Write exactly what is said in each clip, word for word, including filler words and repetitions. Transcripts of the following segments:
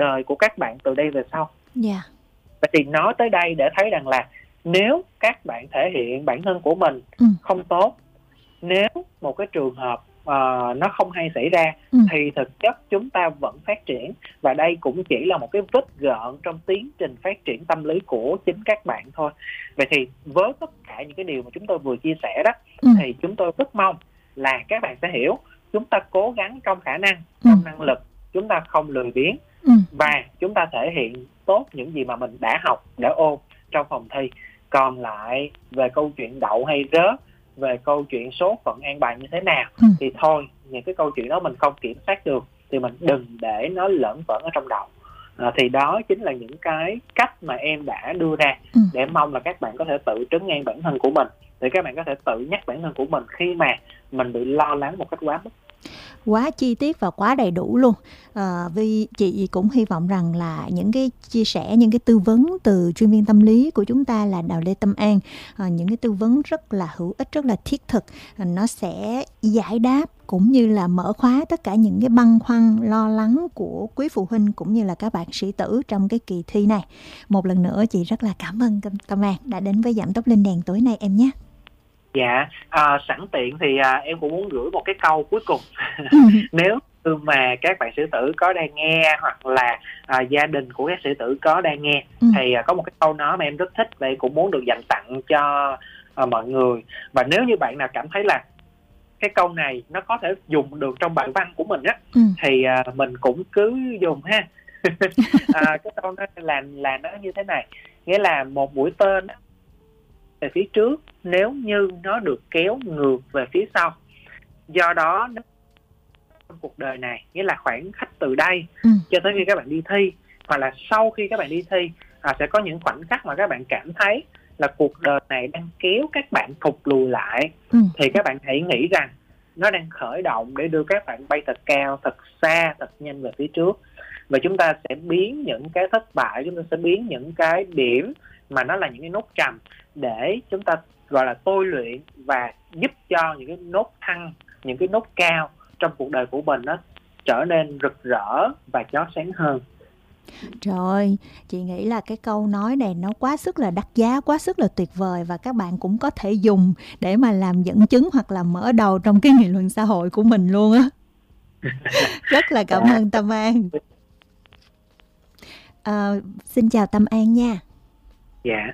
đời của các bạn từ đây về sau. Dạ. Vậy thì nói tới đây để thấy rằng là nếu các bạn thể hiện bản thân của mình ừ. không tốt, nếu một cái trường hợp uh, nó không hay xảy ra, ừ. thì thực chất chúng ta vẫn phát triển. Và đây cũng chỉ là một cái vết gợn trong tiến trình phát triển tâm lý của chính các bạn thôi. Vậy thì với tất cả những cái điều mà chúng tôi vừa chia sẻ đó, ừ. thì chúng tôi rất mong là các bạn sẽ hiểu chúng ta cố gắng trong khả năng, ừ. trong năng lực, chúng ta không lười biếng, ừ. và chúng ta thể hiện tốt những gì mà mình đã học, đã ôn trong phòng thi. Còn lại về câu chuyện đậu hay rớt, về câu chuyện số phận an bài như thế nào, ừ. thì thôi, những cái câu chuyện đó mình không kiểm soát được thì mình đừng để nó lởn vởn ở trong đầu. À, thì đó chính là những cái cách mà em đã đưa ra, ừ. để mong là các bạn có thể tự trấn an bản thân của mình, để các bạn có thể tự nhắc bản thân của mình khi mà mình bị lo lắng một cách quá mức. Quá chi tiết và quá đầy đủ luôn. À, vì chị cũng hy vọng rằng là những cái chia sẻ, những cái tư vấn từ chuyên viên tâm lý của chúng ta là Đào Lê Tâm An, à, những cái tư vấn rất là hữu ích, rất là thiết thực, à, nó sẽ giải đáp cũng như là mở khóa tất cả những cái băn khoăn lo lắng của quý phụ huynh cũng như là các bạn sĩ tử trong cái kỳ thi này. Một lần nữa chị rất là cảm ơn Tâm An đã đến với Giảm Tốc Lên Đèn tối nay em nhé. Dạ, à, sẵn tiện thì à, em cũng muốn gửi một cái câu cuối cùng. Nếu mà các bạn sĩ tử có đang nghe, hoặc là à, gia đình của các sĩ tử có đang nghe, ừ. thì à, có một cái câu nói mà em rất thích và em cũng muốn được dành tặng cho à, mọi người. Và nếu như bạn nào cảm thấy là cái câu này nó có thể dùng được trong bài văn của mình á, ừ. thì à, mình cũng cứ dùng ha. à, cái câu đó là, là nó như thế này, nghĩa là một mũi tên về phía trước nếu như nó được kéo ngược về phía sau. Do đó trong cuộc đời này, nghĩa là khoảng cách từ đây ừ. cho tới khi các bạn đi thi, hoặc là sau khi các bạn đi thi, à, sẽ có những khoảnh khắc mà các bạn cảm thấy là cuộc đời này đang kéo các bạn thụt lùi lại, ừ. thì các bạn hãy nghĩ rằng nó đang khởi động để đưa các bạn bay thật cao, thật xa, thật nhanh về phía trước. Và chúng ta sẽ biến những cái thất bại, chúng ta sẽ biến những cái điểm mà nó là những cái nốt trầm để chúng ta gọi là tôi luyện và giúp cho những cái nốt thăng, những cái nốt cao trong cuộc đời của mình nó trở nên rực rỡ và chói sáng hơn. Trời ơi, chị nghĩ là cái câu nói này nó quá sức là đắt giá, quá sức là tuyệt vời, và các bạn cũng có thể dùng để mà làm dẫn chứng hoặc là mở đầu trong cái nghị luận xã hội của mình luôn á. Rất là cảm ơn Tâm An. À, xin chào Tâm An nha. Dạ.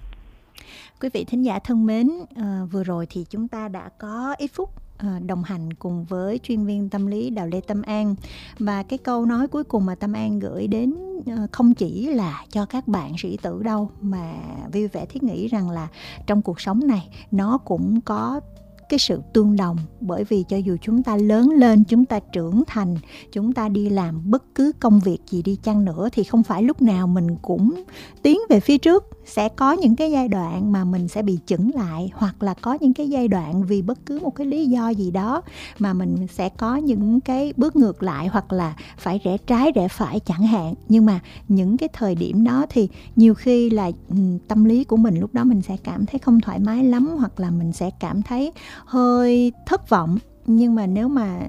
Quý vị thính giả thân mến, à, vừa rồi thì chúng ta đã có ít phút à, đồng hành cùng với chuyên viên tâm lý Đào Lê Tâm An. Và cái câu nói cuối cùng mà Tâm An gửi đến à, không chỉ là cho các bạn sĩ tử đâu, mà vui vẻ thiết nghĩ rằng là trong cuộc sống này nó cũng có cái sự tương đồng. Bởi vì cho dù chúng ta lớn lên, chúng ta trưởng thành, chúng ta đi làm bất cứ công việc gì đi chăng nữa, thì không phải lúc nào mình cũng tiến về phía trước. Sẽ có những cái giai đoạn mà mình sẽ bị chững lại, hoặc là có những cái giai đoạn vì bất cứ một cái lý do gì đó mà mình sẽ có những cái bước ngược lại, hoặc là phải rẽ trái rẽ phải chẳng hạn. Nhưng mà những cái thời điểm đó thì nhiều khi là tâm lý của mình lúc đó mình sẽ cảm thấy không thoải mái lắm, hoặc là mình sẽ cảm thấy hơi thất vọng. Nhưng mà nếu mà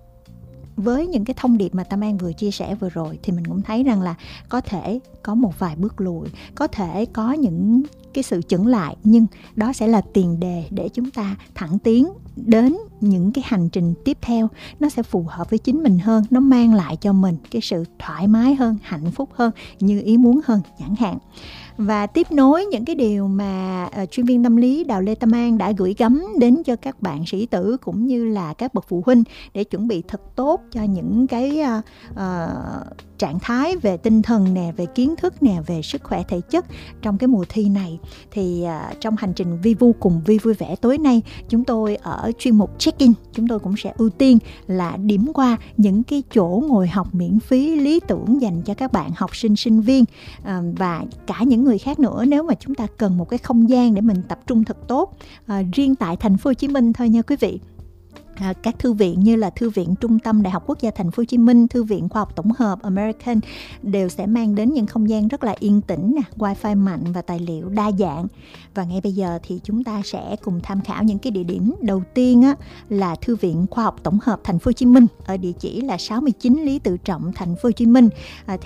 với những cái thông điệp mà Tâm An vừa chia sẻ vừa rồi thì mình cũng thấy rằng là có thể có một vài bước lùi, có thể có những cái sự chững lại, nhưng đó sẽ là tiền đề để chúng ta thẳng tiến đến những cái hành trình tiếp theo. Nó sẽ phù hợp với chính mình hơn, nó mang lại cho mình cái sự thoải mái hơn, hạnh phúc hơn, như ý muốn hơn chẳng hạn. Và tiếp nối những cái điều mà uh, chuyên viên tâm lý Đào Lê Tâm An đã gửi gắm đến cho các bạn sĩ tử cũng như là các bậc phụ huynh để chuẩn bị thật tốt cho những cái uh, uh, trạng thái về tinh thần nè, về kiến thức nè, về sức khỏe thể chất trong cái mùa thi này. Thì uh, trong hành trình Vi Vu cùng Vi Vui Vẻ tối nay, chúng tôi ở chuyên mục Check-in, chúng tôi cũng sẽ ưu tiên là điểm qua những cái chỗ ngồi học miễn phí lý tưởng dành cho các bạn học sinh, sinh viên uh, và cả những người khác nữa, nếu mà chúng ta cần một cái không gian để mình tập trung thật tốt. À, riêng tại thành phố Hồ Chí Minh thôi nha quý vị. À, các thư viện như là Thư viện Trung tâm Đại học Quốc gia Thành phố Hồ Chí Minh, Thư viện Khoa học Tổng hợp American đều sẽ mang đến những không gian rất là yên tĩnh nè, wifi mạnh và tài liệu đa dạng. Và ngay bây giờ thì chúng ta sẽ cùng tham khảo những cái địa điểm. Đầu tiên á, là Thư viện Khoa học Tổng hợp Thành phố Hồ Chí Minh ở địa chỉ là sáu mươi chín Lý Tự Trọng, Thành phố Hồ Chí Minh. À,